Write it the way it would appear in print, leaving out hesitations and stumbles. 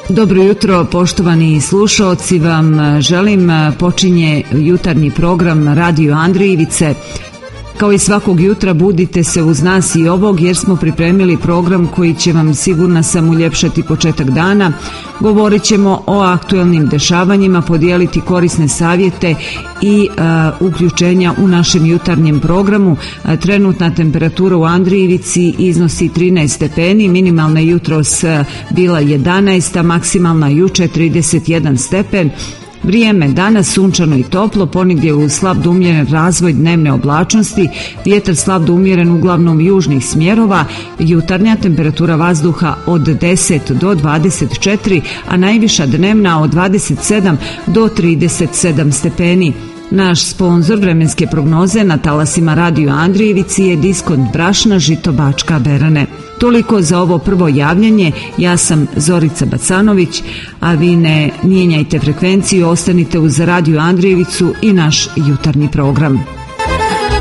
Dobro jutro, poštovani slušaoci, vam želim. Počinje jutarnji program Radio Andrijevice. Kao i svakog jutra budite se uz nas i ovog, jer smo pripremili program koji će vam, sigurna sam, uljepšati početak dana. Govorit ćemo o aktuelnim dešavanjima, podijeliti korisne savjete i uključenja u našem jutarnjem programu. Trenutna temperatura u Andrijevici iznosi 13 stepeni, minimalna jutros bila 11, a maksimalna juče 31 stepen. Vrijeme danas sunčano i toplo, ponegdje uz slab do umjeren razvoj dnevne oblačnosti, vjetar slab do umjeren uglavnom južnih smjerova, jutarnja temperatura vazduha od 10 do 24, a najviša dnevna od 27 do 37 stepeni. Naš sponzor vremenske prognoze na talasima Radio Andrijevici je Diskont brašna Žito Bačka Berane. Toliko za ovo prvo javljanje. Ja sam Zorica Bacanović, a vi ne mijenjajte frekvenciju, ostanite uz Radio Andrijevicu i naš jutarnji program.